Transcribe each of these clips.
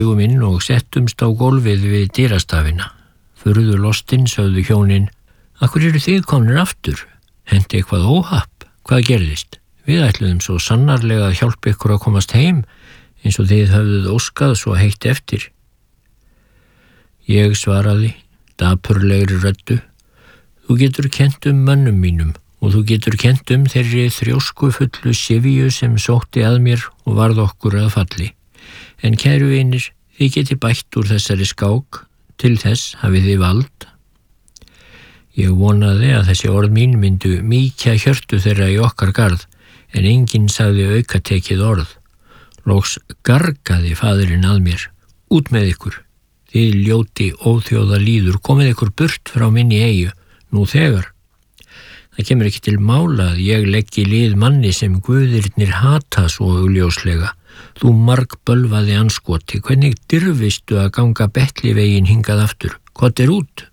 Stigum inn og settumst á gólfið við dyrastafina. Furðu lostin sögðu hjónin: "Af hverju eru þið komnir aftur? Hendi eitthvað óhapp? Hvað gerðist? Við ætluðum svo sannarlega að hjálpa ykkur að komast heim, eins og þið höfðuð óskað svo heitt eftir." Ég svaraði, dapurlegri röddu: "Þú getur kennt mönnum mínum og þú getur kennt þeirri þrjóskufullu syfju sem sótti að mér og varð okkur að falli. En kæru vinir, þið geti bætt úr þessari skák, til þess hafið þið vald." Ég vonaði að þessi orð mín myndu mýkja hjörtu þeirra í okkar garð, en enginn sagði aukatekið orð. Loks gargaði faðirinn að mér: "Út með ykkur! Þið ljóti óþjóða lýður, komið ykkur burt frá minni eyju, nú þegar. Það kemur ekki til mála að ég leggi lið manni sem guðirnir hata svo augljóslega. Þú margbölvaði anskoti, hvernig dirfistu að ganga bettlivegin hingað aftur? Hvað út?"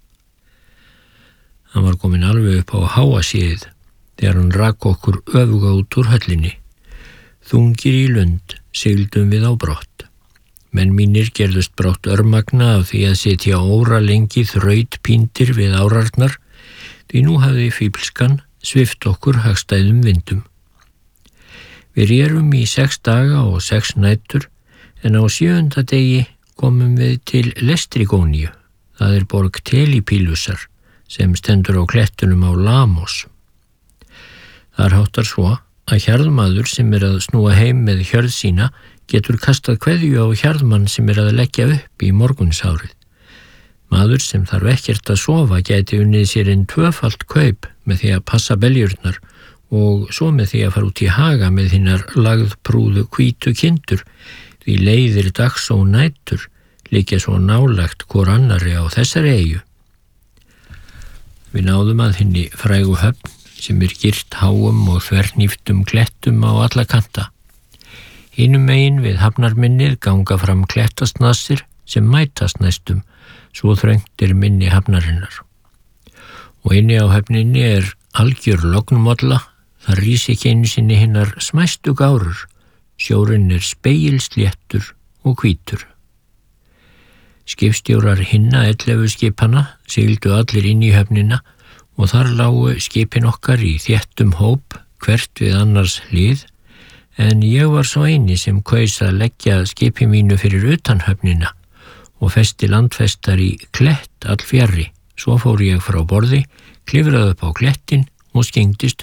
Hann var komin alveg upp á háasíðið þegar hann rak okkur öfuga út úr höllinni. Þungir í lund sigldum við á brott. Menn mínir gerðust brátt örmagna af því að sitja óra lengi þrautpíndir við árarnar, því nú hafði fíflskan svift okkur hagstæðum vindum. Við rérum í 6 daga og 6 nætur, en á 7. degi komum við til Lestrigóníu, það borg Telipílusar, sem stendur á klettunum á Lamos. Þar háttar svo að hjarðmaður sem að snúa heim með hjörð sína getur kastað kveðju á hjarðmann sem að leggja upp í morgunsárið. Maður sem þarf ekkert að sofa gæti unnið sér 2-falt kaup með því að passa beljurnar og svo með því að fara út í haga með hinnar lagðprúðu hvítu kindur, því leiðir dags og nætur liggja svo nálagt hvor annari á þessari eyju. Við náðum að hinni frægu höfn sem girt háum og þvernýftum klettum á alla kanta. Hinum megin við hafnarminnið ganga fram klettasnassir sem mætast næstum, svo þröngt minni hafnarinnar. Og inni á höfninni algjör lognmolla, það rís ekki einu sinni hinnar smæstu gárur, sjórinn spegilsléttur og hvítur. Skipstjórar hinna 11 skipana sigldu allir inn í höfnina og þar lágu skipin okkar í þéttum hóp hvert við annars hlið, en ég var svo eini sem kaus að leggja skipi mínu fyrir utan höfnina og festi landfestar í klett allfjarri. Svo fór ég frá borði, klifraði upp á klettin og skengdist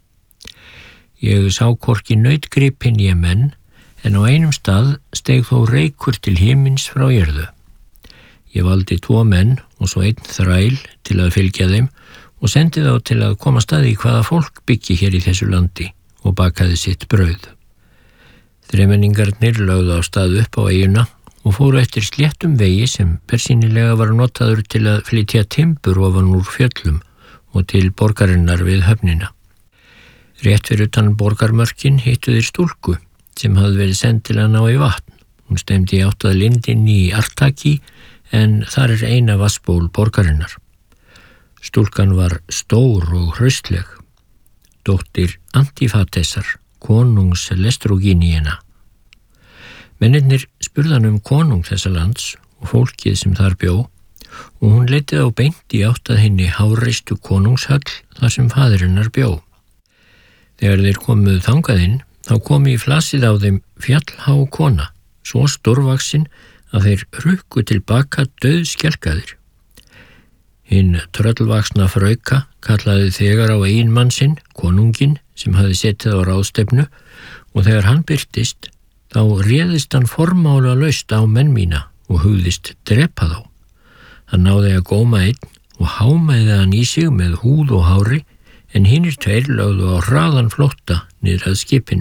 Ég sá hvorki nautgripin né menn, en á einum stað steig þó reykur til himins frá jörðu. Ég valdi 2 menn og svo 1 þræl til að fylgja þeim og sendi þá til að koma staði hvaða fólk byggi hér í þessu landi og bakaði sitt brauð. Þremenningarnir lögðu á stað upp á eyjuna og fóru eftir sléttum vegi sem persínilega var notaður til að flytja timbur ofan úr fjöllum og til borgarinnar við höfnina. Rétt fyrir utan borgarmörkin hittu þeir stúlku sem hafði verið send til að ná í vatn. Hún stemdi í átt að lindinni í Artaki, en þar eina vassból borgarinnar. Stúlkan var stór og hraustleg, dóttir Antifatesar, konungs Lestrogíníena. Mennirnir spurðan konung þessa lands og fólkið sem þar bjó, og hún leitið á beint í átt að henni háreistu konungshöll þar sem faðirinnar bjó. Þegar þeir komuð þangað inn, þá kom í flasið á þeim fjallhá kona, svo stórvaxin að þeir rukku tilbaka dauðskelkaðir. Hinn tröllvaxna frauka kallaði þegar á eiginmann sinn, konunginn, sem hafði setið á ráðstefnu, og þegar hann birtist, þá réðist hann formála laust á menn mína og hugðist drepa þá. Hann náði að góma einn og hámaði hann í sig með húð og hári, en hinnir 2 lögðu á hraðan flótta niður að skipinu.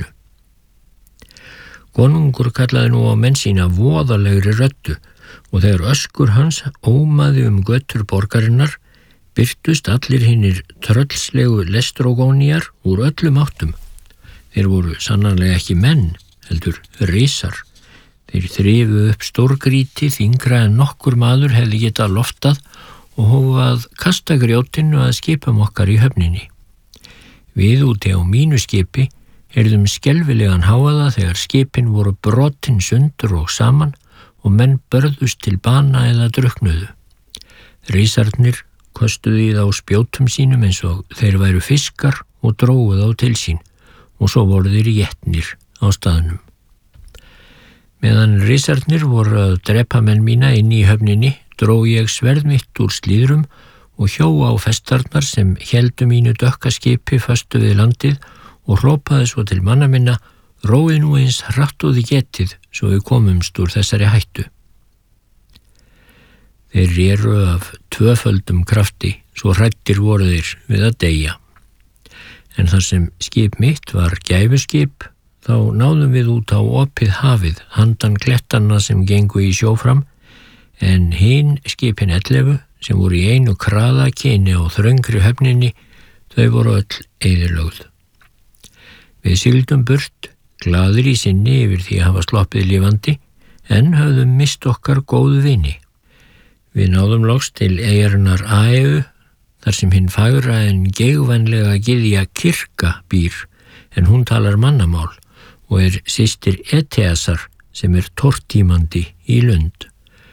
Konungur kallaði nú á menn sína voðalegri röddu og þegar öskur hans ómaði götur borgarinnar, birtust allir hinnir tröllslegu Lestrogóníar úr öllum áttum. Þeir voru sannarlega ekki menn, heldur risar. Þeir þrifu upp stórgríti þyngra en nokkur maður hefði getað loftað og hófu að kasta grjótinu að skipum okkar í höfninni. Við úti á mínu skipi heyrðum skelfilegan hávaða þegar skipin voru brotin sundur og saman og menn börðust til bana eða drukknuðu. Risarnir köstuðu í þá spjótum sínum eins og þeir væru fiskar og drógu þá til sín og svo voru þeir étnir á staðnum. Meðan risarnir voru að drepa menn mína inn í höfninni, dró ég sverð mitt úr slíðrum og hjó á festarnar sem héldu mínu dökka skipi föstu við landið og hrópaði svo til manna minna: róið nú eins hratt og þið getið svo við komumst úr þessari hættu. Þeir reru af tvöföldum krafti, svo hræddir voru þeir við að deyja. En þar sem skip mitt var gæfuskip, þá náðum við út á opið hafið handan klettanna sem gengu í sjó fram, en hin skipin 11 sem voru í einu kraðakyni og þröngri höfninni, þau voru öll eyðilögð. Við sigldum burt, glaðir í sinni yfir því að hafa sloppið lifandi, en höfðum mist okkar góðu vini. Við náðum loks til eyjarinnar Aeu, þar sem hinn fagra en geigvænlega gyðja Kirka býr, en hún talar mannamál og systir Eteasar sem tortímandi í Lund.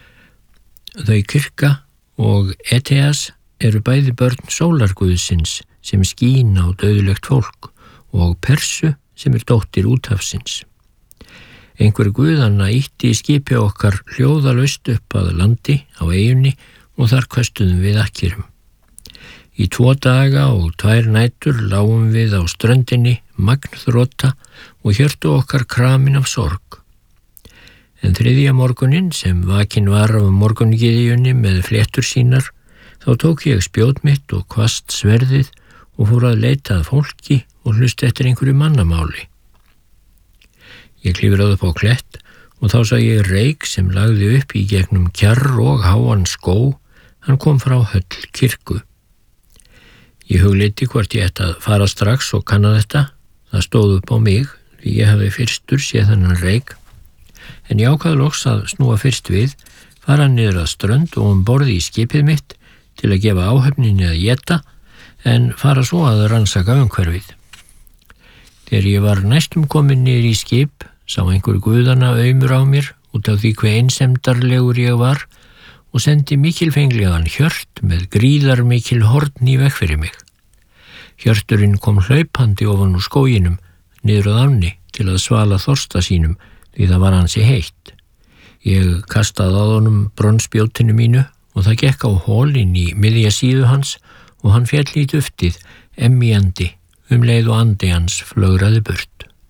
Þau Kirka og Eteas eru bæði börn sólarguðsins sem skín á dauðlegt fólk og Persu sem dóttir úthafsins. Einhver guðanna ýtti í skipi okkar hljóðalaust upp að landi á eyjunni og þar köstuðum við akkerum. Í 2 daga og 2 nætur lágum við á ströndinni magnþrota og hjörtu okkar kramin af sorg. En 3. morguninn sem vakin var af morgungyðjunni með fléttur sínar, þá tók ég spjót mitt og hvasst sverðið og fór að leita að fólki og hlusta eftir einhverju mannamáli. Ég klifraði upp á klett og þá sá ég reik sem lagði upp í gegnum kjarr og háan skó. Hann kom frá höll Kirku. Ég hugleiddi hvort ég ætti að fara strax og kanna þetta. Það stóð upp á mig því ég hafði fyrstur séð þennan reik. En ég ákvað loks að snúa fyrst við, fara niður að strönd og borði í skipið mitt til að gefa áhöfninni að éta, en fara svo að rannsaka umhverfið. Þegar ég var næstum komin niður í skip, sá einhver guðana aumur á mér út af því hve einsemdarlegur ég var og sendi mikilfenglegan hjört með gríðarmikil horn í veg fyrir mig. Hjörturinn kom hlaupandi ofan úr skóginum niður að ánni til að svala þorsta sínum því það var ansi heitt. Ég kastaði að honum bronsspjótinu mínu og það gekk á hol inn í miðja síðu hans og hann féll í duftið, emmjandi, leið og andi hans flögraði burt.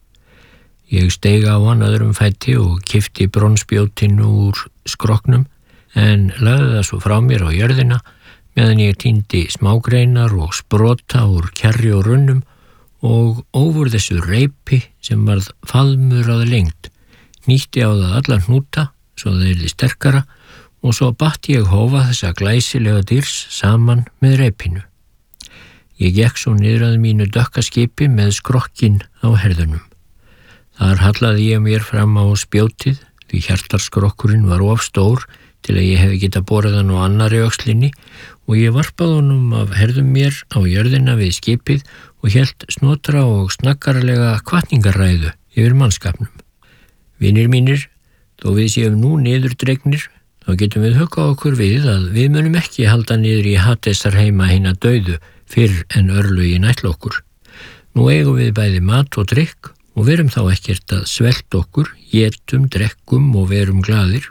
Ég steig á hann öðrum fæti og kippti bronsspjótinu úr skrokknum en lagði það svo frá mér á jörðina meðan ég tíndi smágreinar og sprota úr kjarri og runnum og ófur þessu reipi sem varð faðmur að lengd, nýtti á það allan hnúta svo það yrði sterkara og svo batt ég hófa þessa glæsilega dýrs saman með reipinu. Ég gekk svo niður að mínu dökka skipi með skrokkin á herðunum. Þar hallaði ég mér fram á spjótið því hjartarskrokkurinn var of stór til að ég hefði getað borið hann á annarri öxlinni og ég varpaði honum af herðum mér á jörðina við skipið og hélt snotra og snaggarlega hvatningarræðu yfir mannskapnum. Vinir mínir, þó við séum nú niðurdregnir, þá getum við huggað okkur við að við munum ekki halda niður í Hadesar heima hina dauðu fyrr en örlögin ætla okkur. Nú eigum við bæði mat og drykk og verum þá ekkert að svelta okkur, étum, drekkum og verum glaðir.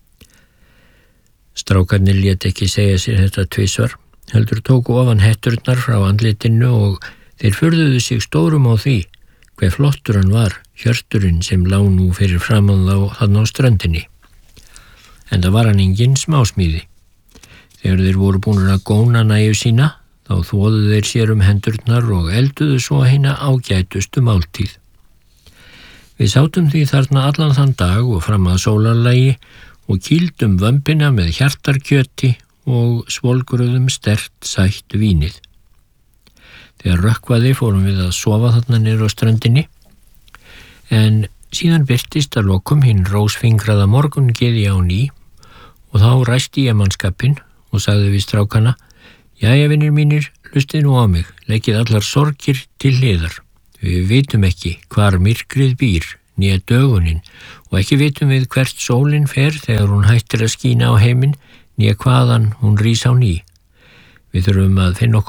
Strákarnir lét ekki segja sér þetta tvisvar, heldur tóku ofan hetturnar frá andlitinu og þeir furðuðu sig stórum á því hve flottur hann var, hjörturinn sem lá nú fyrir framan þá þarna á ströndinni. En það var hann engin smásmíði. Þegar þeir voru búnir að góna næju sína, þá þvoðu þeir sér hendurnar og elduðu svo hina ágætustu máltíð. Við sátum því þarna allan þann dag og fram að sólarlagi og kýldum vömbina með hjartarkjöti og svolgruðum sterkt sætt vínið. Þegar rökkvaði fórum við að sofa þarna niður á ströndinni, en síðan birtist að lokum hinn rósfingraða morgungyðja á ný og þá ræsti ég mannskapinn og sagði við strákana: Jæja, vinir mínir, hlustið nú á mig, leggið allar sorgir til hliðar. Við vitum ekki hvar myrkrið býr né dögunin og ekki vitum við hvert sólin fer þegar hún hættir að skína á heiminn né hvaðan hún rís á ný. Við þurfum að finna okkur